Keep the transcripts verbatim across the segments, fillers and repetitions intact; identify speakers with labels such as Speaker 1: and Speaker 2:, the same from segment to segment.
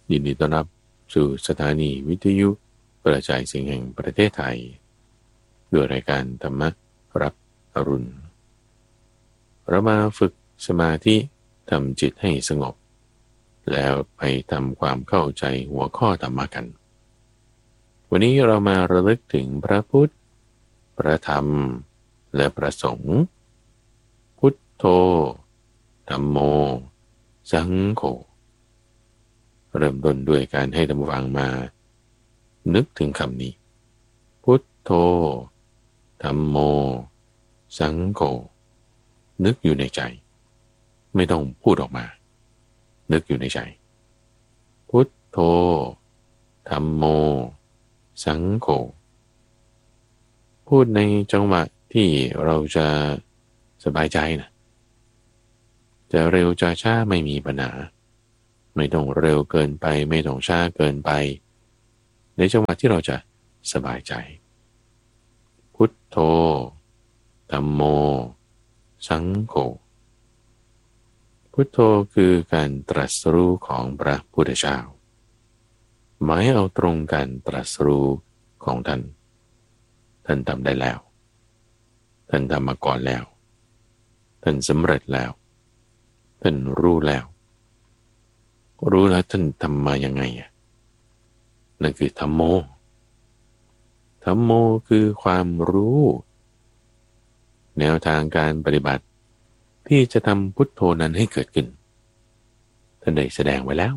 Speaker 1: ยินดีต้อนรับสู่สถานีวิทยุกระจายเสียงแห่งประเทศไทยด้วยรายการธรรมรับอรุณเรามาฝึกสมาธิทำจิตให้สงบแล้วไปทำความเข้าใจหัวข้อธรรมะกันวันนี้เรามาระลึกถึงพระพุทธพระธรรมและพระสงฆ์พุทโธธัมโมสังโฆเริ่มต้นด้วยการให้ท่านผู้ฟังมานึกถึงคำนี้พุทโธธัมโมสังโฆนึกอยู่ในใจไม่ต้องพูดออกมานึกอยู่ในใจพุทโธธัมโมสังโฆพูดในจังหวะที่เราจะสบายใจนะจะเร็วจะช้าไม่มีปัญหาไม่ต้องเร็วเกินไปไม่ต้องช้าเกินไปในจังหวะที่เราจะสบายใจพุทโธธัมโมสังโฆพุทโธคือการตรัสรู้ของพระพุทธเจ้าหมายเอาตรงการตรัสรู้ของท่านท่านทำได้แล้วท่านทำมาก่อนแล้วท่านสำเร็จแล้วท่านรู้แล้วรู้แล้วท่านทำมายังไงอ่ะนั่นคือธัมโมธัมโมคือความรู้แนวทางการปฏิบัติที่จะทำพุทโธนั้นให้เกิดขึ้นท่านได้แสดงไว้แล้ว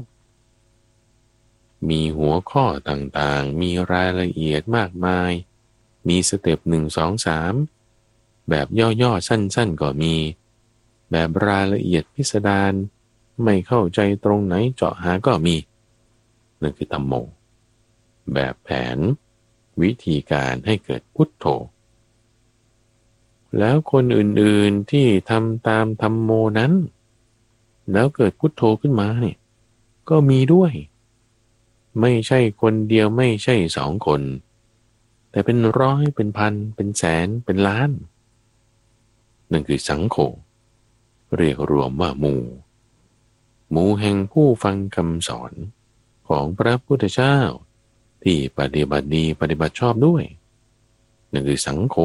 Speaker 1: มีหัวข้อต่างๆมีรายละเอียดมากมายมีสเต็ปหนึ่งสองสามแบบย่อๆสั้นๆก็มีแบบรายละเอียดพิสดารไม่เข้าใจตรงไหนเจาะหาก็มีนั่นคือธัมโมแบบแผนวิธีการให้เกิดพุทโธแล้วคนอื่นๆที่ทำตามธัมโมนั้นแล้วเกิดพุทโธขึ้นมาเนี่ยก็มีด้วยไม่ใช่คนเดียวไม่ใช่สองคนแต่เป็นร้อยเป็นพันเป็นแสนเป็นล้านนั่นคือสังโฆเรียกรวมว่าหมู่หมู่แห่งผู้ฟังคำสอนของพระพุทธเจ้าที่ปฏิบัติดีปฏิบัติชอบด้วยนั่นคือสังโฆ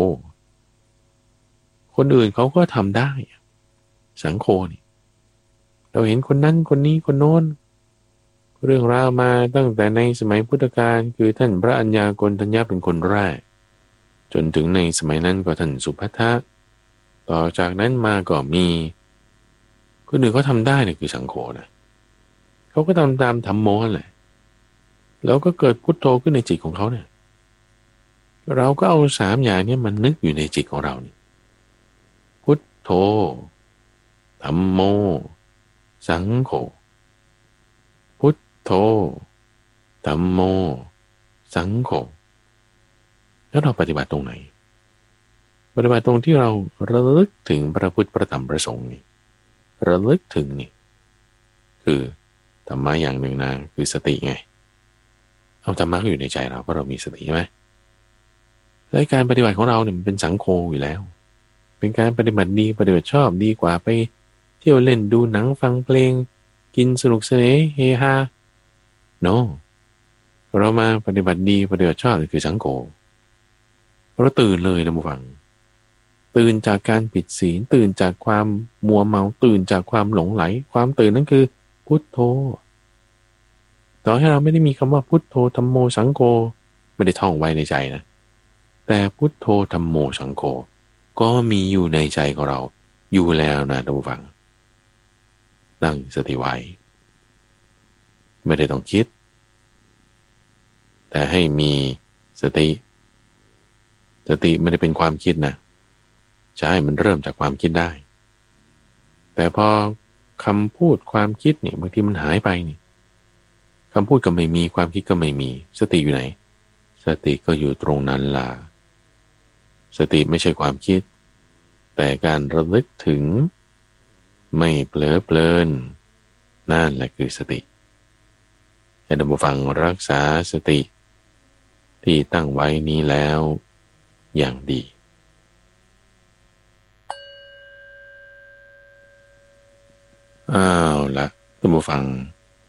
Speaker 1: คนอื่นเขาก็ทำได้สังโฆนี่เราเห็นคนนั้นคนนี้คนโน้นเรื่องราวมาตั้งแต่ในสมัยพุทธกาลคือท่านพระอัญญาโกณฑัญญะเป็นคนแรกจนถึงในสมัยนั้นก็ท่านสุภัททะต่อจากนั้นมาก็มีคนอื่นเขาทำได้เนี่ยคือสังโฆนะเขาก็ทำตามธัมโมแหละแล้วก็เกิดพุทโธขึ้นในจิตของเขาเนี่ยเราก็เอาสามอย่างนี้มันนึกอยู่ในจิตของเราเนี่ยพุทโธธัมโมสังโฆพุทโธธัมโมสังโฆแล้วเราปฏิบัติตรงไหนปฏิบัติตรงที่เราระลึกถึงพระพุทธพระธรรมพระสงฆ์นี่ระลึกถึงนี่คือธรรมะอย่างหนึ่งนะคือสติไงเอาธรรมะอยู่ในใจเราเพราะเรามีสติใช่ไหมและการปฏิบัติของเราเนี่ยมันเป็นสังโฆอยู่แล้วเป็นการปฏิบัติดีปฏิบัติชอบดีกว่าไปเที่ยวเล่นดูหนังฟังเพลงกินสนุกสนานเฮฮา no เรามาปฏิบัติดีปฏิบัติชอบคือสังโฆเราตื่นเลยนะผู้ฟังตื่นจากการผิดศีลตื่นจากความมัวเมาตื่นจากความหลงไหลความตื่นนั่นคือพุทโธต่อให้เราไม่ได้มีคำว่าพุทโธธัมโมสังโฆไม่ได้ท่องไว้ในใจนะแต่พุทโธธัมโมสังโฆก็มีอยู่ในใจของเราอยู่แล้วนะท่านผู้ฟังตั้งสติไว้ไม่ได้ต้องคิดแต่ให้มีสติสติไม่ได้เป็นความคิดนะใช่มันเริ่มจากความคิดได้แต่พอคำพูดความคิดเนี่ยบางทีมันหายไปนี่คำพูดก็ไม่มีความคิดก็ไม่มีสติอยู่ไหนสติก็อยู่ตรงนั้นล่ะสติไม่ใช่ความคิดแต่การระลึกถึงไม่เผลอเพลินนั่นแหละคือสติให้ท่านผู้ฟังรักษาสติที่ตั้งไว้นี้แล้วอย่างดีอ้าวละท่านผู้ฟัง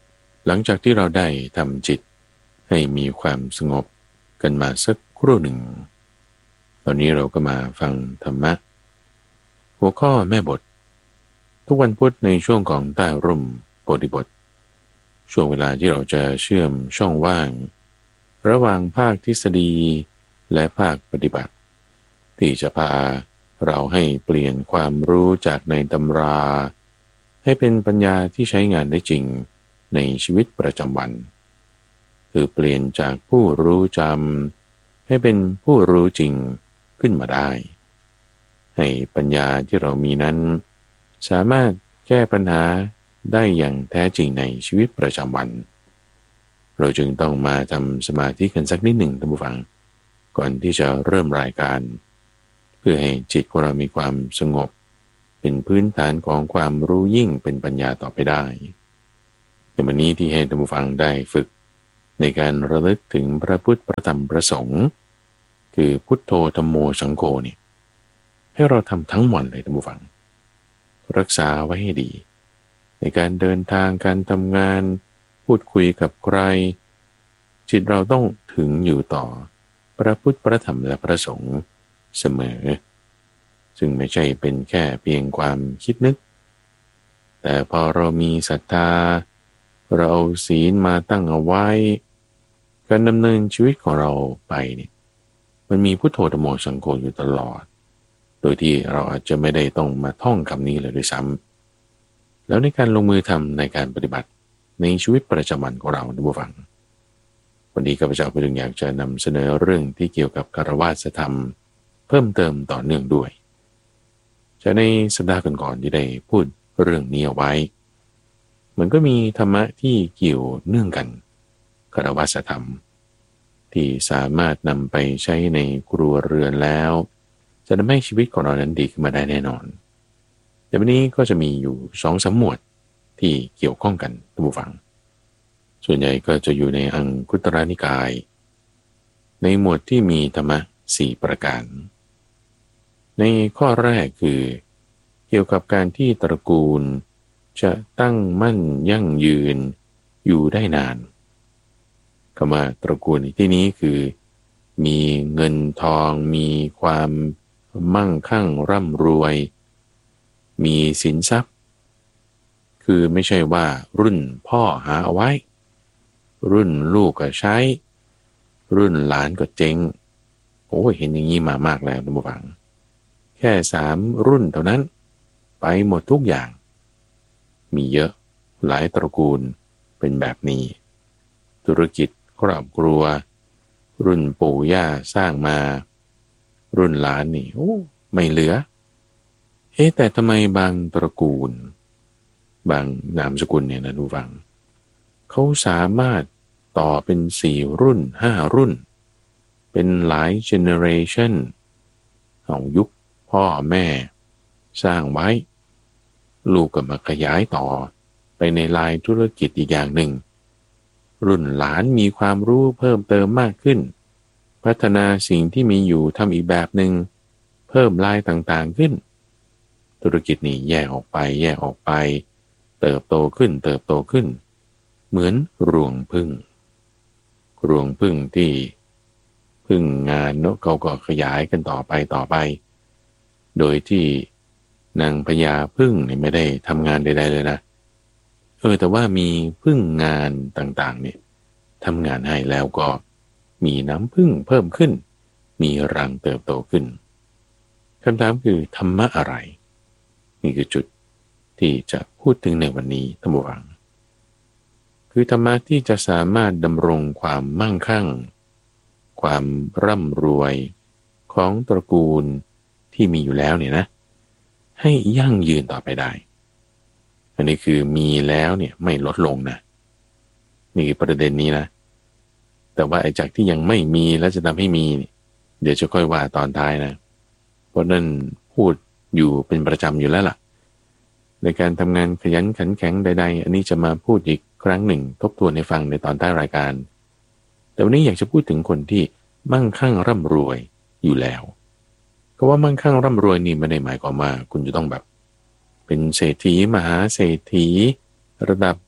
Speaker 1: หลังจากที่เราได้ทำจิตให้มีความสงบกันมาสักครู่หนึ่งตอนนี้เราก็มาฟังธรรมะหัวข้อแม่บททุกวันพุธในช่วงของใต้ร่มโพธิบทช่วงเวลาที่เราจะเชื่อมช่องว่างระหว่างภาคทฤษฎีและภาคปฏิบัติที่จะพาเราให้เปลี่ยนความรู้จากในตำราให้เป็นปัญญาที่ใช้งานได้จริงในชีวิตประจำวันคือเปลี่ยนจากผู้รู้จำให้เป็นผู้รู้จริงขึ้นมาได้ให้ปัญญาที่เรามีนั้นสามารถแก้ปัญหาได้อย่างแท้จริงในชีวิตประจำวันเราจึงต้องมาทำสมาธิกันสักนิดหนึ่งท่านผู้ฟังก่อนที่จะเริ่มรายการเพื่อให้จิตของเรามีความสงบเป็นพื้นฐานของความรู้ยิ่งเป็นปัญญาต่อไปได้ในวันนี้ที่ให้ท่านผู้ฟังได้ฝึกในการระลึกถึงพระพุทธพระธรรมพระสงฆ์คือพุทโธธัมโมสังโฆนี่ให้เราทำทั้งวันเลยท่านผู้ฟังรักษาไว้ให้ดีในการเดินทางการทำงานพูดคุยกับใครจิตเราต้องถึงอยู่ต่อพระพุทธพระธรรมและพระสงฆ์เสมอซึ่งไม่ใช่เป็นแค่เพียงความคิดนึกแต่พอเรามีศรัทธาเราเอาศีลมาตั้งเอาไว้การดำเนินชีวิตของเราไปเนี่ยมันมีพุทโธธัมโมสังโฆอยู่ตลอดโดยที่เราอาจจะไม่ได้ต้องมาท่องคำนี้เลยด้วยซ้ำแล้วในการลงมือทำในการปฏิบัติในชีวิตประจำวันของเราท่านผู้ฟังวันนี้ข้าพเจ้าก็จึงอยากจะนำเสนอเรื่องที่เกี่ยวกับคฤหัสถธรรมเพิ่มเติมต่อเนื่องด้วยจะในสัปดาห์ก่อนๆที่ได้พูดเรื่องนี้เอาไว้มันก็มีธรรมะที่เกี่ยวเนื่องกันคฤหัสถธรรมที่สามารถนำไปใช้ในครัวเรือนแล้วจะทำให้ชีวิตของเรานั้นดีขึ้นมาได้แน่นอนแต่วันนี้ก็จะมีอยู่สองสามหมวดที่เกี่ยวข้องกันท่านผู้ฟังส่วนใหญ่ก็จะอยู่ในอังคุตรนิกายในหมวดที่มีธรรมะสี่ประการในข้อแรกคือเกี่ยวกับการที่ตระกูลจะตั้งมั่นยั่งยืนอยู่ได้นานคำว่าตระกูลในที่นี้คือมีเงินทองมีความมั่งคั่งร่ำรวยมีสินทรัพย์คือไม่ใช่ว่ารุ่นพ่อหาเอาไว้รุ่นลูกก็ใช้รุ่นหลานก็เจ๊งโอ้ยเห็นอย่างนี้มามากแล้วท่านผู้ฟังแค่สามรุ่นเท่านั้นไปหมดทุกอย่างมีเยอะหลายตระกูลเป็นแบบนี้ธุรกิจครอบครัวรุ่นปู่ย่าสร้างมารุ่นหลานนี่โอ้ไม่เหลือเอ๊ะแต่ทำไมบางตระกูลบางนามสกุลเนี่ยนะทุกฟังเขาสามารถต่อเป็นสี่รุ่นห้ารุ่นเป็นหลายเจเนเรชันของยุคพ่อแม่สร้างไว้ลูกก็มาขยายต่อไปในลายธุรกิจอีกอย่างหนึ่งรุ่นหลานมีความรู้เพิ่มเติมมากขึ้นพัฒนาสิ่งที่มีอยู่ทำอีกแบบหนึ่งเพิ่มลายต่างๆขึ้นธุรกิจนี้แยกออกไปแยกออกไปเติบโตขึ้นเติบโตขึ้นเหมือนรวงผึ้งรวงผึ้งที่พึ่งงานเนาะเขาก็ขยายกันต่อไปต่อไปโดยที่นางพญาผึ้งเนี่ยไม่ได้ทำงานใดๆเลยนะเออแต่ว่ามีผึ้งงานต่างๆเนี่ยทำงานให้แล้วก็มีน้ำผึ้งเพิ่มขึ้นมีรังเติบโตขึ้นคำถามคือธรรมะอะไรนี่คือจุดที่จะพูดถึงในวันนี้ท่านผู้ฟังคือธรรมะที่จะสามารถดำรงความมั่งคั่งความร่ำรวยของตระกูลที่มีอยู่แล้วเนี่ยนะให้ยั่งยืนต่อไปได้อันนี้คือมีแล้วเนี่ยไม่ลดลงนะนี่คือประเด็นนี้นะแต่ว่าไอ้จากที่ยังไม่มีแล้วจะทำให้มีเดี๋ยวจะค่อยว่าตอนท้ายนะเพราะนั่นพูดอยู่เป็นประจำอยู่แล้วล่ะในการทำงานขยันขันแข็งใดๆอันนี้จะมาพูดอีกครั้งหนึ่งทบทวนให้ฟังในตอนท้ายรายการแต่วันนี้อยากจะพูดถึงคนที่มั่งคั่งร่ำรวยอยู่แล้วก็ว่ามั่งคั่งร่ำรวยนี่ไม่ได้หมายความว่าคุณจะต้องแบบเป็นเศรษฐีมหาเศรษฐีระดับ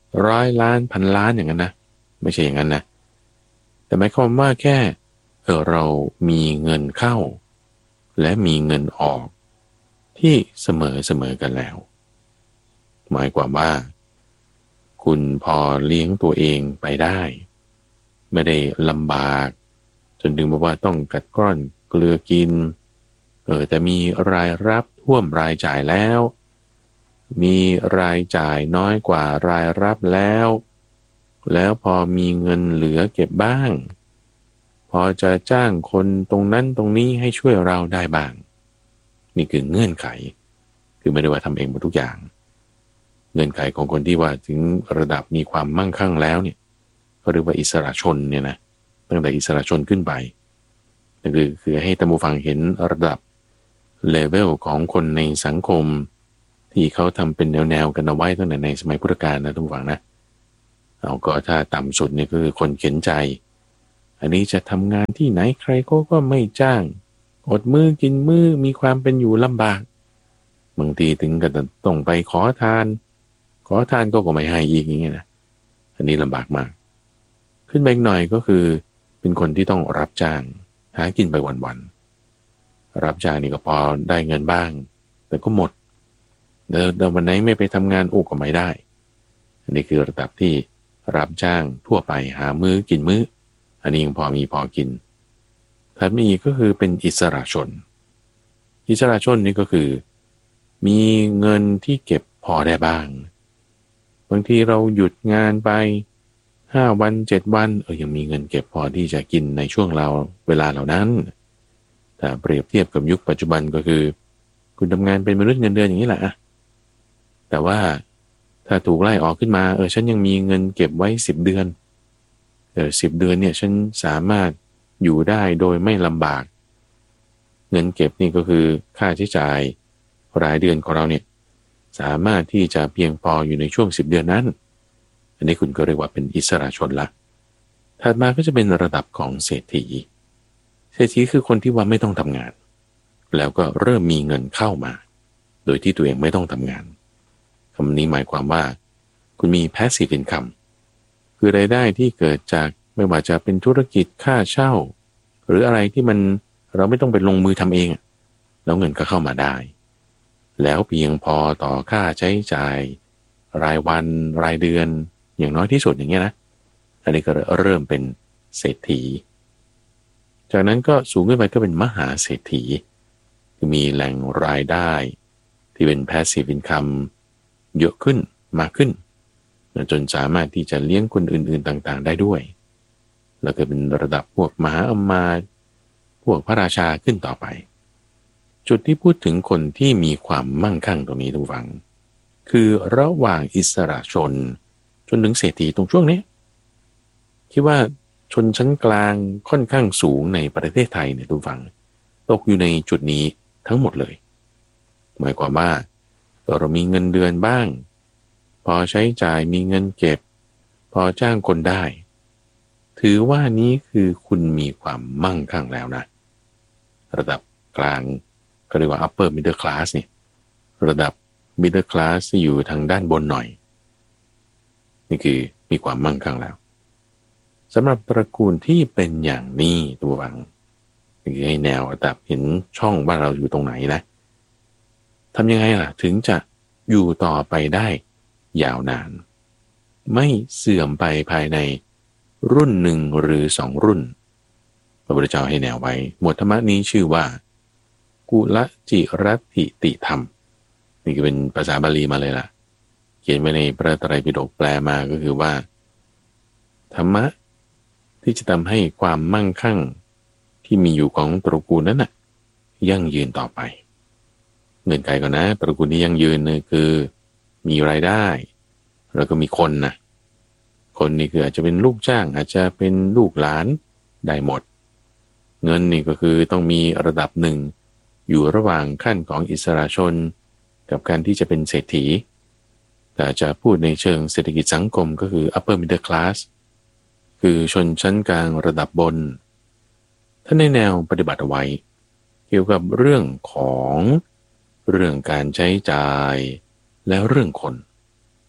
Speaker 1: ร้อยล้านพันล้านอย่างนั้นนะไม่ใช่อย่างนั้นนะแต่หมายความว่าแค่เออเรามีเงินเข้าและมีเงินออกที่เสมอเสมอกันแล้วหมายความว่าคุณพอเลี้ยงตัวเองไปได้ไม่ได้ลำบากจนถึงบอกว่าต้องกัดกร่อนเกลือกินเออแต่มีรายรับท่วมรายจ่ายแล้วมีรายจ่ายน้อยกว่ารายรับแล้วแล้วพอมีเงินเหลือเก็บบ้างพอจะจ้างคนตรงนั้นตรงนี้ให้ช่วยเราได้บ้างนี่คือเงื่อนไขคือไม่ได้ว่าทำเองหมดทุกอย่างเงื่อนไขของคนที่ว่าถึงระดับมีความมั่งคั่งแล้วเนี่ยเขาเรียกว่าอิสระชนเนี่ยนะตั้งแต่อิสระชนขึ้นไปนั่นคือคือให้ท่านผู้ฟังเห็นระดับเลเวลของคนในสังคมที่เขาทำเป็นแนวๆกันเอาไว้ตั้งแต่ในสมัยพุทธกาลนะท่านผู้ฟังนะเอาก็ถ้าต่ำสุดเนี่ยคือคนเข็นใจอันนี้จะทำงานที่ไหนใครก็ก็ไม่จ้างอดมือกินมือมีความเป็นอยู่ลำบากบางทีถึงกับต้องไปขอทานขอทานก็ก็ไม่ให้อีกอย่างเงี้ยนะอันนี้ลำบากมากขึ้นไปอีกหน่อยก็คือเป็นคนที่ต้องรับจ้างหากินไปวันๆรับจ้างนี่ก็พอได้เงินบ้างแต่ก็หมดเดี๋ยววันไหนไม่ไปทำงานโอ้ก็ไม่ได้อันนี้คือระดับที่รับจ้างทั่วไปหามื้อกินมื้ออันนี้ยังพอมีพอกินถัดมาอีกก็คือเป็นอิสระชนอิสระชนนี่ก็คือมีเงินที่เก็บพอได้บ้างบางทีเราหยุดงานไปห้าวันเจ็ดวันเออยังมีเงินเก็บพอที่จะกินในช่วงเราเวลาเหล่านั้นแต่เปรียบเทียบกับยุคปัจจุบันก็คือคุณทำงานเป็นมนุษย์เงินเดือนอย่างนี้แหละแต่ว่าถ้าถูกไล่ออกขึ้นมาเออฉันยังมีเงินเก็บไว้สิบเดือนเออสิบเดือนเนี่ยฉันสามารถอยู่ได้โดยไม่ลำบากเงินเก็บนี่ก็คือค่าใช้จ่ายรายเดือนของเราเนี่ยสามารถที่จะเพียงพออยู่ในช่วงสิบเดือนนั้นอันนี้คุณก็เรียกว่าเป็นอิสระชนละถัดมาก็จะเป็นระดับของเศรษฐีเศรษฐีคือคนที่ว่าไม่ต้องทำงานแล้วก็เริ่มมีเงินเข้ามาโดยที่ตัวเองไม่ต้องทำงานคำนี้หมายความว่าคุณมี passive income คือรายได้ที่เกิดจากไม่ว่าจะเป็นธุรกิจค่าเช่าหรืออะไรที่มันเราไม่ต้องไปลงมือทำเองแล้วเงินก็เข้ามาได้แล้วเพียงพอต่อค่าใช้จ่ายรายวันรายเดือนอย่างน้อยที่สุดอย่างเงี้ยนะอันนี้ก็เริ่มเป็นเศรษฐีจากนั้นก็สูงขึ้นไปก็เป็นมหาเศรษฐีคือมีแหล่งรายได้ที่เป็น passive income เยอะขึ้นมากขึ้นจนสามารถที่จะเลี้ยงคนอื่นๆต่างๆได้ด้วยแล้วก็เป็นระดับพวกมหาอมาตย์พวกพระราชาขึ้นต่อไปจุดที่พูดถึงคนที่มีความมั่งคั่งตรงนี้ทุกฝังคือระหว่างอิสระชนจนถึงเศรษฐีตรงช่วงนี้คิดว่าชนชั้นกลางค่อนข้างสูงในประเทศไทยเนี่ยทุกฝังตกอยู่ในจุดนี้ทั้งหมดเลยหมายความว่าเรามีเงินเดือนบ้างพอใช้จ่ายมีเงินเก็บพอจ้างคนได้ถือว่านี้คือคุณมีความมั่งคั่งแล้วนะระดับกลางก็เรียกว่า upper middle class เนี่ยระดับ middle class ที่อยู่ทางด้านบนหน่อยนี่คือมีความมั่งคั่งแล้วสำหรับตระกูลที่เป็นอย่างนี้ตัววังนี่คือให้แนวระดับเห็นช่องว่าเราอยู่ตรงไหนนะทำยังไงล่ะถึงจะอยู่ต่อไปได้ยาวนานไม่เสื่อมไปภายในรุ่นหนึ่งหรือสองรุ่นพระพุทธเจ้าให้แนวไว้หมวดธรรมนี้ชื่อว่ากุลจิรัตถิติธรรมนี่ก็เป็นภาษาบาลีมาเลยล่ะเขียนไว้ในพระไตรปิฎกแปลมาก็คือว่าธรรมะที่จะทำให้ความมั่งคั่งที่มีอยู่ของตระกูลนั้นน่ะยั่งยืนต่อไปเงื่อนไขก่อนนะตระกูลที่ยั่งยืนเนี่ยคือมีรายได้แล้วก็มีคนนะคนนี่คืออาจจะเป็นลูกจ้างอาจจะเป็นลูกหลานได้หมดเงินนี่ก็คือต้องมีระดับหนึ่งอยู่ระหว่างขั้นของอิสระชนกับการที่จะเป็นเศรษฐีแต่จะพูดในเชิงเศรษฐกิจสังคมก็คือ upper middle class คือชนชั้นกลางระดับบนท่านในแนวปฏิบัติเอาไว้เกี่ยวกับเรื่องของเรื่องการใช้จ่ายและเรื่องคน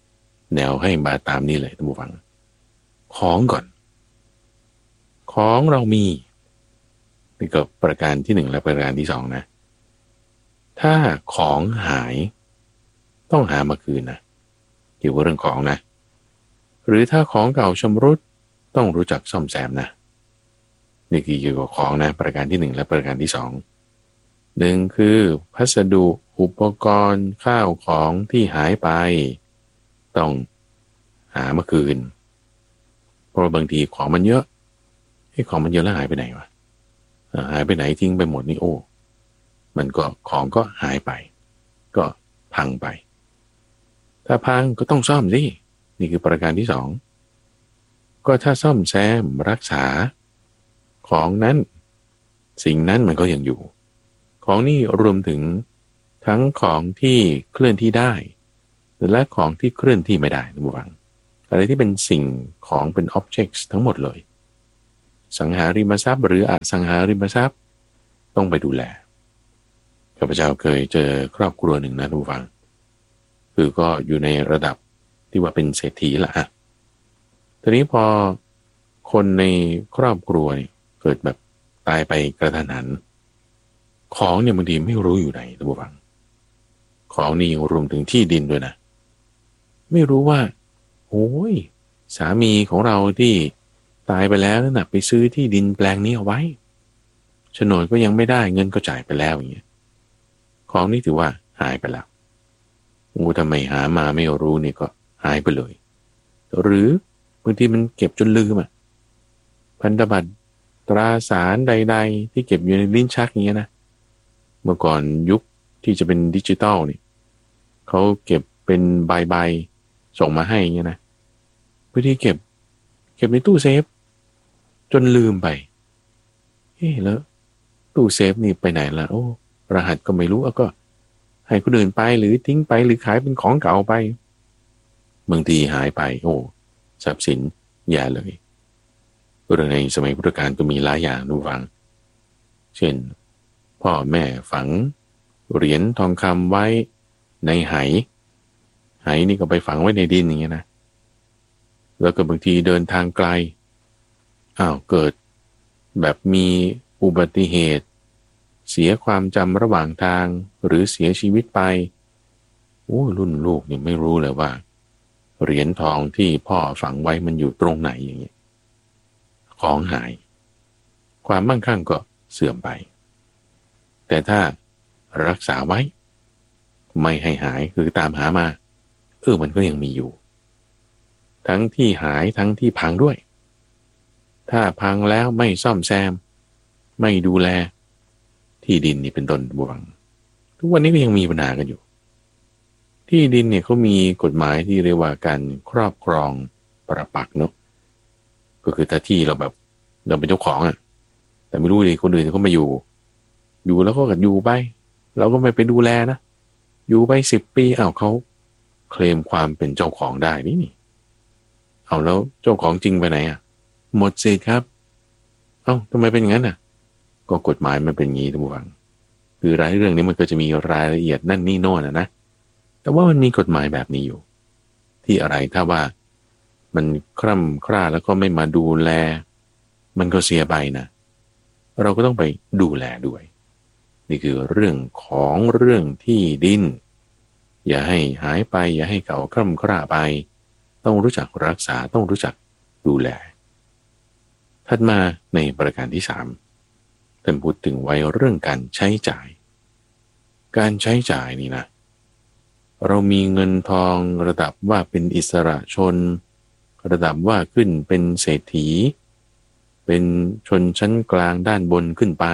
Speaker 1: แนวให้มาตามนี้เลยท่านผู้ฟังของก่อนของเรามีนี่ก็ประการที่หนึ่งและประการที่สองนะถ้าของหายต้องหามาคืนนะเกี่ยวกับเรื่องของนะหรือถ้าของเก่าชำรุดต้องรู้จักซ่อมแซมนะนี่คือเกี่ยวกับของนะประการที่หนึ่งและประการที่สองหนึ่งคือพัสดุอุปกรณ์ข้าวของที่หายไปต้องหามาคืนเพราะบางทีของมันเยอะให้ของมันเยอะแล้วหายไปไหนวะหายไปไหนทิ้งไปหมดนี่โอ้มันก็ของก็หายไปก็พังไปถ้าพังก็ต้องซ่อมสินี่คือประการที่สองก็ถ้าซ่อมแซมรักษาของนั้นสิ่งนั้นมันก็ยังอยู่ของนี่รวมถึงทั้งของที่เคลื่อนที่ได้และของที่เคลื่อนที่ไม่ได้นะบุฟังอะไรที่เป็นสิ่งของเป็น objects ทั้งหมดเลยสังหาริมทรัพย์หรืออสังหาริมทรัพย์ต้องไปดูแลข้าพเจ้าเคยเจอครอบครัวหนึ่งนะทุกฟังคือก็อยู่ในระดับที่ว่าเป็นเศรษฐีละทีนี้พอคนในครอบครัวเนี่ยเกิดแบบตายไปกระทันหันของเนี่ยบางทีไม่รู้อยู่ไหนทุกฟังของนี่รวมถึงที่ดินด้วยนะไม่รู้ว่าโอ้ยสามีของเราที่ตายไปแล้วนั่นนะไปซื้อที่ดินแปลงนี้เอาไว้โฉนดก็ยังไม่ได้เงินก็จ่ายไปแล้วอย่างเงี้ยของนี่ถือว่าหายไปแล้วงูทำไมหามาไม่รู้นี่ก็หายไปเลยหรือบางทีมันเก็บจนลืมอ่ะพันธบัตรตราสารใดๆที่เก็บอยู่ในลิ้นชักอย่างเงี้ยนะเมื่อก่อนยุคที่จะเป็นดิจิตอลนี่เขาเก็บเป็นใบๆส่งมาให้อย่างเงี้ยนะบางทีเก็บเก็บในตู้เซฟจนลืมไปเฮ้แล้วตู้เซฟนี่ไปไหนล่ะโอ้รหัสก็ไม่รู้แล้วก็ให้คนอื่นไปหรือทิ้งไปหรือขายเป็นของเก่าไปบางทีหายไปโอ้ทรัพย์สินแย่เลยเรื่องในสมัยพุทธกาลก็มีหลายอย่างดูฟังเช่นพ่อแม่ฝังเหรียญทองคำไว้ในไหไหนี่ก็ไปฝังไว้ในดินอย่างเงี้ยนะแล้วก็บางทีเดินทางไกลอ้าวเกิดแบบมีอุบัติเหตุเสียความจำระหว่างทางหรือเสียชีวิตไปโอ้รุ่นลูกนี่ไม่รู้เลยว่าเหรียญทองที่พ่อฝังไว้มันอยู่ตรงไหนอย่างเงี้ยของหายความมั่งคั่งก็เสื่อมไปแต่ถ้ารักษาไว้ไม่ให้หายคือตามหามาเออมันก็ยังมีอยู่ทั้งที่หายทั้งที่พังด้วยถ้าพังแล้วไม่ซ่อมแซมไม่ดูแลที่ดินนี่เป็นต้นบวงทุกวันนี้ก็ยังมีปัญหากันอยู่ที่ดินเนี่ยเขามีกฎหมายที่เรียกว่าการครอบครองปรปักษ์เนาะก็คือถ้าที่เราแบบเราเป็นเจ้าของอ่ะแต่ไม่รู้ดิคนอื่นเขามาอยู่อยู่แล้วก็อยู่ไปเราก็ไม่ไปดูแลนะอยู่ไปสิบปีอ้าวเขาเคลมความเป็นเจ้าของได้นี่นี่เอาแล้วเจ้าของจริงไปไหนอ่ะหมดสิทธิ์ครับเอ้าทำไมเป็นอย่างนั้นอ่ะก็กฎหมายมันเป็นอย่างนี้ทุกฝั่งคือรายเรื่องนี้มันก็จะมีรายละเอียดนั่นนี่โน่นนะนะแต่ว่ามันมีกฎหมายแบบนี้อยู่ที่อะไรถ้าว่ามันคร่ำคร่าแล้วก็ไม่มาดูแลมันก็เสียไปนะเราก็ต้องไปดูแลด้วยนี่คือเรื่องของเรื่องที่ดินอย่าให้หายไปอย่าให้เก่าคร่ำคร่าไปต้องรู้จักรักษาต้องรู้จักดูแลถัดมาในประการที่สามท่านพูดถึงไว้เรื่องการใช้จ่ายการใช้จ่ายนี่นะเรามีเงินทองระดับว่าเป็นอิสระชนระดับว่าขึ้นเป็นเศรษฐีเป็นชนชั้นกลางด้านบนขึ้นไป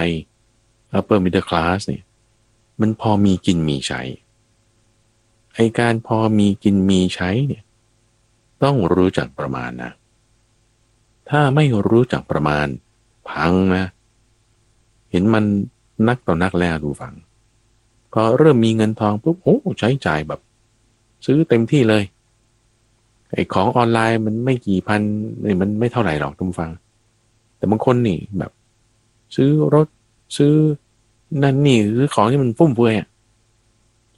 Speaker 1: upper middle class เนี่ยมันพอมีกินมีใช้ไอการพอมีกินมีใช้เนี่ยต้องรู้จักประมาณนะถ้าไม่รู้จักประมาณพังนะเห็นมันนักต่อนักแล้วดูฟังพอเริ่มมีเงินทองปุ๊บโอ้ใช้จ่ายแบบซื้อเต็มที่เลยไอ้ของออนไลน์มันไม่กี่พันนี่มันไม่เท่าไหร่หรอกทุกฟังแต่บางคนนี่แบบซื้อรถซื้อนั่นนี่ซื้อของที่มันฟุ่มเฟือยอ่ะ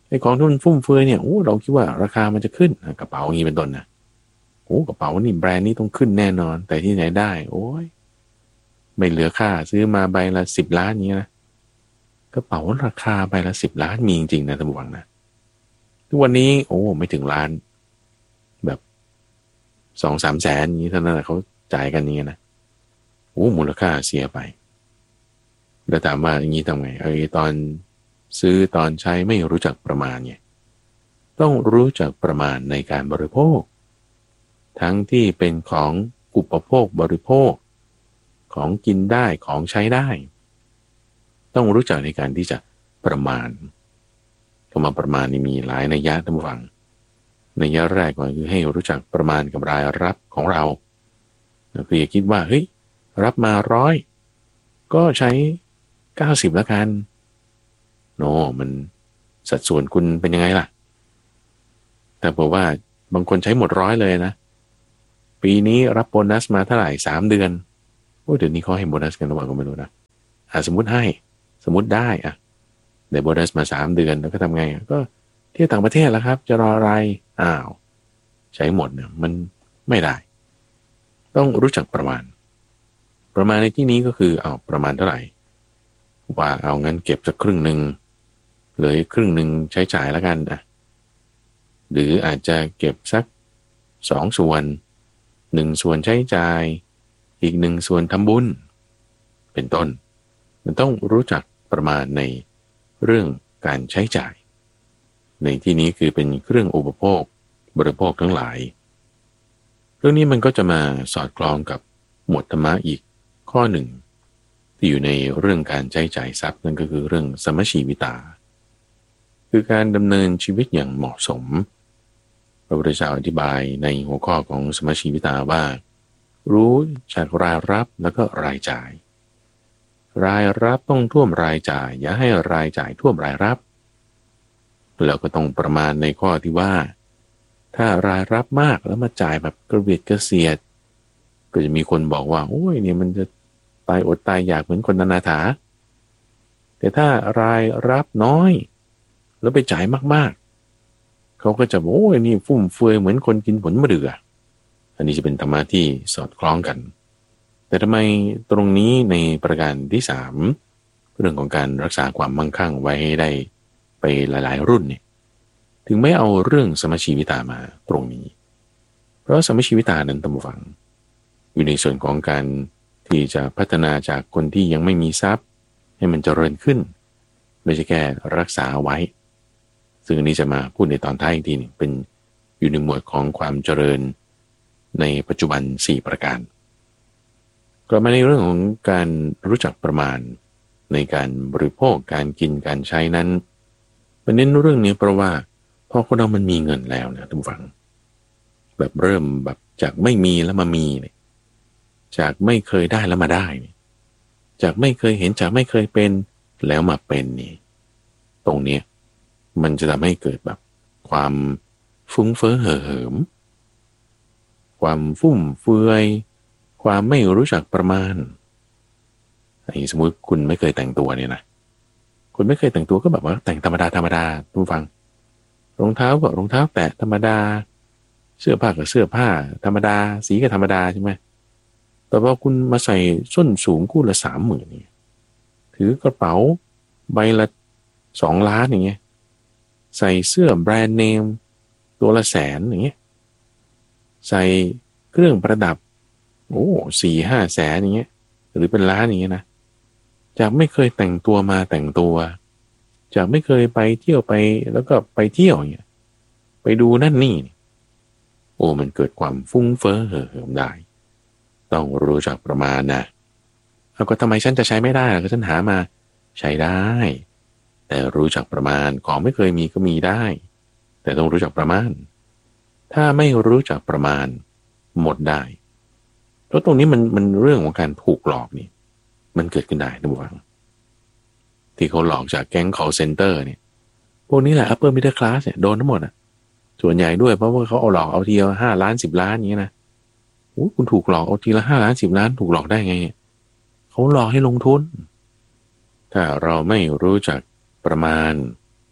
Speaker 1: ไอ้ของที่มันฟุ่มเฟือยเนี่ยโอ้เราคิดว่าราคามันจะขึ้นกระเป๋าอย่างนี้เป็นต้นนะโอ้กระเป๋านี่แบรนด์นี้ต้องขึ้นแน่นอนแต่ที่ไหนได้โอ้ยไม่เหลือค่าซื้อมาใบละสิบล้านนี้นะกระเป๋าราคาใบละสิบล้านมีจริงๆนะท่านผู้ฟังนะทุกวันนี้โอ้ไม่ถึงล้านแบบสองสามแสนอย่างนี้เท่านั้นเขาจ่ายกันอย่างนี้นะโอ้มูลค่าเสียไปแล้วถามว่าอย่างนี้ทำไงไอ้ตอนซื้อตอนใช้ไม่รู้จักประมาณเนี่ยต้องรู้จักประมาณในการบริโภคทั้งที่เป็นของอุปโภคบริโภคของกินได้ของใช้ได้ต้องรู้จักในการที่จะประมาณคำว่าประมาณนี่มีหลายนัยยะท่านผู้ฟังนัยยะแรกก็คือให้รู้จักประมาณกับรายรับของเราคืออย่าคิดว่าเฮ้ยรับมาร้อยก็ใช้เก้าสิบแล้วกันโนมันสัดส่วนคุณเป็นยังไงล่ะแต่บอกว่าบางคนใช้หมดร้อยเลยนะปีนี้รับโบนัสมาเท่าไหร่สามเดือนโอ้เดี๋ยวนี้เขาให้โบนัสกันหรือเปล่าก็ไม่รู้นะอ่าสมมติให้สมมติได้อ่ะได้โบนัสมาสามเดือนแล้วก็ทำไงก็เที่ยวต่างประเทศแล้วครับจะรออะไรอ้าวใช้หมดเนี่ยมันไม่ได้ต้องรู้จักประมาณประมาณในที่นี้ก็คือเอาประมาณเท่าไหร่ว่าเอางั้นเก็บสักครึ่งหนึ่งเหลือครึ่งหนึ่งใช้จ่ายแล้วกันอ่ะหรืออาจจะเก็บสักสองส่วนหนึ่งส่วนใช้จ่ายอีกหนึ่งส่วนทำบุญเป็นต้นมันต้องรู้จักประมาณในเรื่องการใช้จ่ายในที่นี้คือเป็นเครื่องอุปโภคบริโภคทั้งหลายเรื่องนี้มันก็จะมาสอดคล้องกับหมวดธรรมะอีกข้อหนึ่งที่อยู่ในเรื่องการใช้จ่ายทรัพย์นั่นก็คือเรื่องสมชีวิตาคือการดำเนินชีวิตอย่างเหมาะสมพระพุทธเจ้าอธิบายในหัวข้อของสมชีวิตาว่ารู้จักรายรับแล้วก็รายจ่ายรายรับต้องท่วมรายจ่ายอย่าให้รายจ่ายท่วมรายรับแล้วก็ต้องประมาณในข้อที่ว่าถ้ารายรับมากแล้วมาจ่ายแบบกระเบียดกระเสียดก็จะมีคนบอกว่าโอ้ยเนี่ยมันจะตายอดตายอยากเหมือนคนอนาถาแต่ถ้ารายรับน้อยแล้วไปจ่ายมากๆเขาก็จะบอกโอ้ยนี่ฟุ่มเฟือยเหมือนคนกินผลมะเดื่ออันนี้จะเป็นธรรมะที่สอดคล้องกันแต่ทำไมตรงนี้ในประการที่สามเรื่องของการรักษาความมั่งคั่งไว้ให้ได้ไปหลายๆรุ่นเนี่ยถึงไม่เอาเรื่องสมชีวิตามาตรงนี้เพราะสมชีวิตานั้นตั้งฟังอยู่ในส่วนของการที่จะพัฒนาจากคนที่ยังไม่มีทรัพย์ให้มันเจริญขึ้นไม่ใช่แค่รักษาไว้ซึ่งอันนี้จะมาพูดในตอนท้ายอีกทีนึงเป็นอยู่ในหมวดของความเจริญในปัจจุบันสี่ประการกลับมาในเรื่องของการรู้จักประมาณในการบริโภคการกินการใช้นั้นมันเน้นเรื่องนี้เพราะว่าพอคนเรามันมีเงินแล้วนะท่านผู้ฟังแบบเริ่มแบบจากไม่มีแล้วมามีเนี่ยจากไม่เคยได้แล้วมาได้เนี่ยจากไม่เคยเห็นจากไม่เคยเป็นแล้วมาเป็นนี่ตรงเนี้ยมันจะทำให้เกิดแบบความฟุ้งเฟ้อเห่อเหิมความฟุ่มเฟือยความไม่รู้จักประมาณไอ้สมมุติคุณไม่เคยแต่งตัวเนี่ยนะคุณไม่เคยแต่งตัวก็แบบว่าแต่งธรรมดาธรรมดาทุกฟังรองเท้าก็รองเท้าแตะธรรมดาเสื้อผ้าก็เสื้อผ้าธรรมดาสีก็ธรรมดาใช่ไหมแต่พอคุณมาใส่ส้นสูงคู่ละสามหมื่นนี่ถือกระเป๋าใบละสองล้านอย่างเงี้ยใส่เสื้อแบรนด์เนมตัวละแสนอย่างเงี้ยใส่เครื่องประดับโอ้สี่ห้าแสนอย่างเงี้ยหรือเป็นล้านอย่างเงี้ยนะจากไม่เคยแต่งตัวมาแต่งตัวจากไม่เคยไปเที่ยวไปแล้วก็ไปเที่ยวอย่างเงี้ยไปดูนั่นนี่โอ้มันเกิดความฟุ้งเฟ้อเห่อเหิมได้ต้องรู้จักประมาณนะแล้วก็ทำไมฉันจะใช้ไม่ได้ล่ะก็ฉันหามาใช้ได้แต่รู้จักประมาณของไม่เคยมีก็มีได้แต่ต้องรู้จักประมาณถ้าไม่รู้จักประมาณหมดได้เพราะตรงนี้มันมันเรื่องของการถูกหลอกนี่มันเกิดขึ้นได้นะบุฟังที่เขาหลอกจากแก๊ง call center เนี่ยพวกนี้แหละ upper middle class เนี่ยโดนทั้งหมดอ่ะส่วนใหญ่ด้วยเพราะว่าเขาเอาหลอกเอาทีละห้าล้านสิบล้านอย่างเงี้ยนะโอ้คุณถูกหลอกเอาทีละห้าล้านสิบล้านถูกหลอกได้ไงเขาหลอกให้ลงทุนถ้าเราไม่รู้จักประมาณ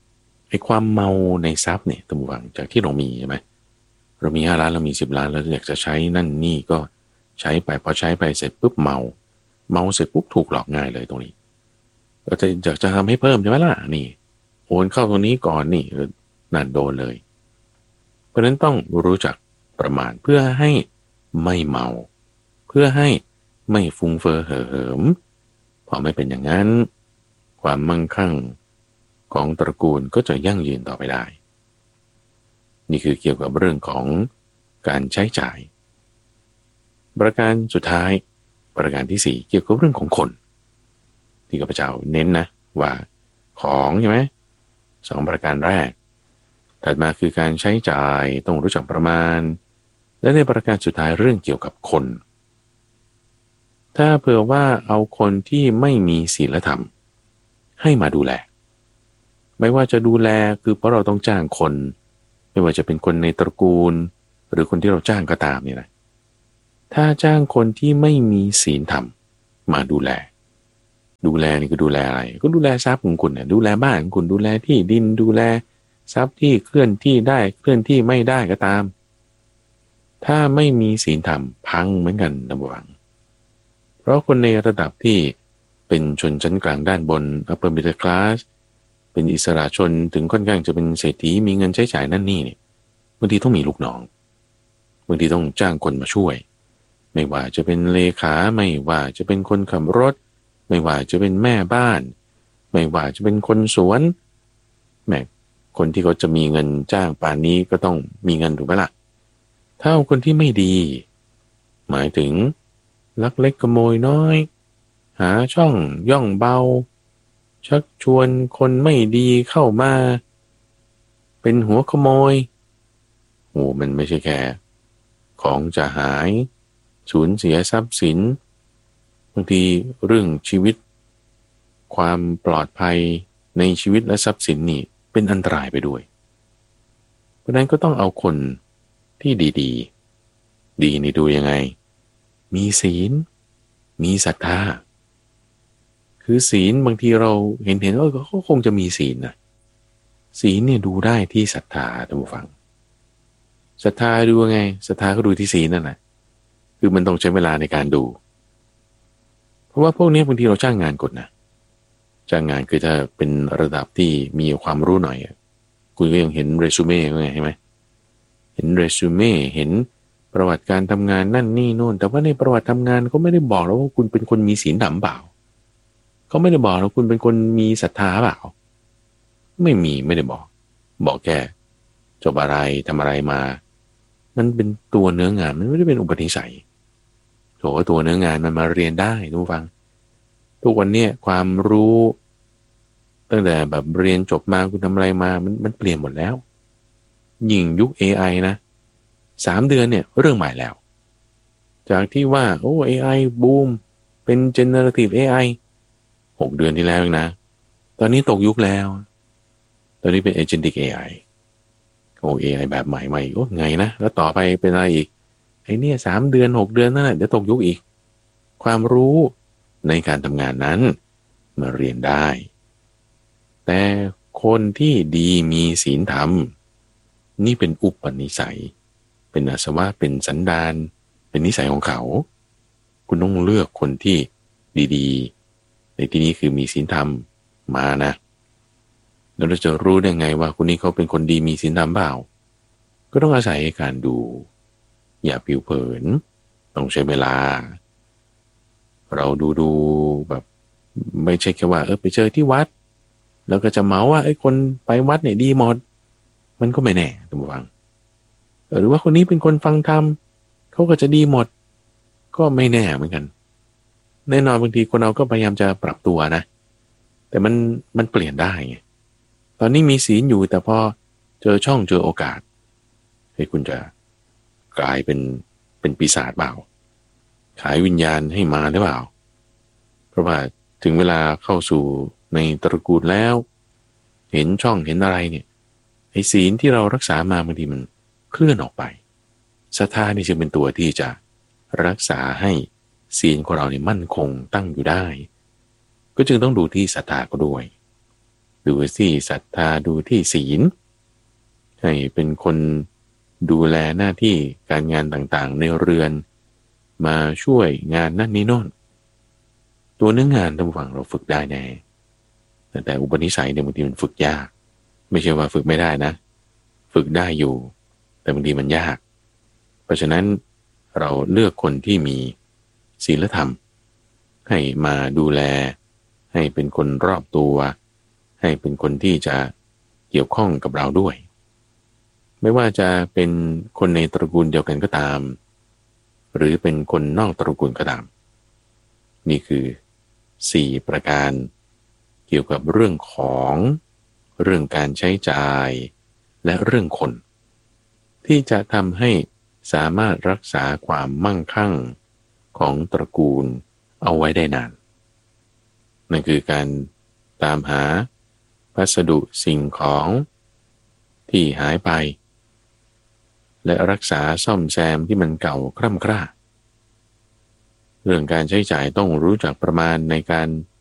Speaker 1: ไอ้ความเมาในทรัพย์เนี่ยตัววังจากที่เรามีใช่ไหมเรามีห้าล้านเรามีสิบล้านแล้วอยากจะใช้นั่นนี่ก็ใช้ไปพอใช้ไปเสร็จปุ๊บเมาเมาเสร็จปุ๊บถูกหลอกง่ายเลยตรงนี้เราจะอยากจะทำให้เพิ่มใช่ไหมล่ะนี่โอนเข้าตรงนี้ก่อนนี่นั่นโดนเลยเพราะฉะนั้นต้องรู้จักประมาณเพื่อให้ไม่เมาเพื่อให้ไม่ฟุ้งเฟ้อเห่อเหิมพอไม่เป็นอย่างนั้นความมั่งคั่งของตระกูลก็จะยั่งยืนต่อไปได้นี่คือเกี่ยวกับเรื่องของการใช้จ่ายประการสุดท้ายประการที่สี่เกี่ยวกับเรื่องของคนที่ข้าพเจ้าเน้นนะว่าของใช่ไหมสองประการแรกถัดมาคือการใช้จ่ายต้องรู้จักประมาณและในประการสุดท้ายเรื่องเกี่ยวกับคนถ้าเผื่อว่าเอาคนที่ไม่มีศีลธรรมให้มาดูแลไม่ว่าจะดูแลคือเพราะเราต้องจ้างคนไม่ว่าจะเป็นคนในตระกูลหรือคนที่เราจ้างก็ตามเนี่ยนะถ้าจ้างคนที่ไม่มีศีลธรรมมาดูแลดูแลนี่ก็ดูแลอะไรก็ดูแลทรัพย์ของคุณเนี่ยดูแลบ้านของคุณดูแลที่ดินดูแลทรัพย์ที่เคลื่อนที่ได้เคลื่อนที่ไม่ได้ก็ตามถ้าไม่มีศีลธรรมพังเหมือนกันนะบังเพราะคนในระดับที่เป็นชนชั้นกลางด้านบน upper middle class เป็นอิสระชนถึงค่อนข้างจะเป็นเศรษฐีมีเงินใช้จ่ายนั่นนี่เนี่ยบางทีต้องมีลูกน้องบางทีต้องจ้างคนมาช่วยไม่ว่าจะเป็นเลขาไม่ว่าจะเป็นคนขับรถไม่ว่าจะเป็นแม่บ้านไม่ว่าจะเป็นคนสวนแม่คนที่เขาจะมีเงินจ้างป่านนี้ก็ต้องมีเงินถูกไหมล่ะถ้าเอาคนที่ไม่ดีหมายถึงลักเล็กขโมยน้อยหาช่องย่องเบาชักชวนคนไม่ดีเข้ามาเป็นหัวขโมยโอ้มันไม่ใช่แค่ของจะหายสูญเสียทรัพย์สินบางทีเรื่องชีวิตความปลอดภัยในชีวิตและทรัพย์สินนี่เป็นอันตรายไปด้วยเพราะนั้นก็ต้องเอาคนที่ดีๆ ดีดีนี่ดูยังไงมีศีลมีศรัทธาคือศีลบางทีเราเห็นเห็นว่าเขาคงจะมีศีลนะศีลเนี่ยดูได้ที่ศรัทธาท่านผู้ฟังศรัทธาดูยังไงศรัทธาก็ดูที่ศีลนั่นแหละคือมันต้องใช้เวลาในการดูเพราะว่าพวกนี้บางทีเราจ้างงานกดนะจ้างงานคือถ้าเป็นระดับที่มีความรู้หน่อยคุณก็ยังเห็นเรซูเม่ไงใช่ไหมเห็นเรซูเม่เห็นประวัติการทำงานนั่นนี่โน่นแต่ว่าในประวัติทำงานเขาไม่ได้บอกแล้วว่าคุณเป็นคนมีศีลธรรมเปล่าเขาไม่ได้บอกแล้วคุณเป็นคนมีศรัทธาเปล่าไม่มีไม่ได้บอกบอกแค่จบอะไรทำอะไรมามันเป็นตัวเนื้องานมันไม่ได้เป็นอุปนิสัยโถตัวเนื้องานมันมาเรียนได้ทุกฟังทุกวันนี้ความรู้ตั้งแต่แบบเรียนจบมาคุณทำอะไรมามันมันเปลี่ยนหมดแล้วยิ่งยุค เอ ไอ นะสามเดือนเนี่ยเรื่องใหม่แล้วจากที่ว่าโอ้ เอ ไอ บูมเป็น generative เอ ไอ หกเดือนที่แล้วเองนะตอนนี้ตกยุคแล้วตอนนี้เป็น agentic เอ ไอ โอ้ เอ ไอ แบบใหม่ใหม่โอ้ไงนะแล้วต่อไปเป็นอะไรอีกไอ้นี่สามเดือนหกเดือนนั่นแหละเดี๋ยวตกยุคอีกความรู้ในการทำงานนั้นมาเรียนได้แต่คนที่ดีมีศีลธรรมนี่เป็นอุปนิสัยเป็นอาสวะเป็นสันดานเป็นนิสัยของเขาคุณต้องเลือกคนที่ดีๆในที่นี้คือมีศีลธรรมมานะแล้วเราจะรู้ได้ไงว่าคนนี้เขาเป็นคนดีมีศีลธรรมเปล่าก็ต้องอาศัยการดูอย่าผิวเผินต้องใช้เวลาเราดูดูแบบไม่ใช่แค่ว่าเออไปเจอที่วัดแล้วก็จะเมาว่าไอ้คนไปวัดเนี่ยดีหมดมันก็ไม่แน่ท่านผู้ฟังหรือว่าคนนี้เป็นคนฟังธรรมเขาก็จะดีหมดก็ไม่แน่เหมือนกันแน่นอนบางทีคนเราก็พยายามจะปรับตัวนะแต่มันมันเปลี่ยนได้ไงตอนนี้มีศีลอยู่แต่พอเจอช่องเจอโอกาสให้คุณจะกลายเป็นเป็นปีศาจเปล่าขายวิญญาณให้มาหรือเปล่าเพราะว่าถึงเวลาเข้าสู่ในตระกูลแล้วเห็นช่องเห็นอะไรเนี่ยไอ้ศีลที่เรารักษามาบางทีมันเคลื่อนออกไปศรัทธานี่จึงเป็นตัวที่จะรักษาให้ศีลของเราเนี่ยมั่นคงตั้งอยู่ได้ก็จึงต้องดูที่ศรัทธาก็ด้วยดูที่ศรัทธาดูที่ศีลให้เป็นคนดูแลหน้าที่การงานต่างๆในเรือนมาช่วยงานนั่นนี่โน่นตัวเนื้องานท่านผู้ฟังเราฝึกได้แน่แต่แต่อุปนิสัยเนี่ยบางทีมันฝึกยากไม่ใช่ว่าฝึกไม่ได้นะฝึกได้อยู่แต่บางทีมันยากเพราะฉะนั้นเราเลือกคนที่มีศีลธรรมให้มาดูแลให้เป็นคนรอบตัวให้เป็นคนที่จะเกี่ยวข้องกับเราด้วยไม่ว่าจะเป็นคนในตระกูลเดียวกันก็ตามหรือเป็นคนนอกตระกูลก็ตามนี่คือสี่ประการเกี่ยวกับเรื่องของเรื่องการใช้จ่ายและเรื่องคนที่จะทำให้สามารถรักษาความมั่งคั่งของตระกูลเอาไว้ได้นานนั่นคือการตามหาพัสดุสิ่งของที่หายไปและรักษาซ่อมแซมที่มันเก่าคร่ำคร่าเรื่องการใช้จ่ายต้องรู้จักประมาณในการ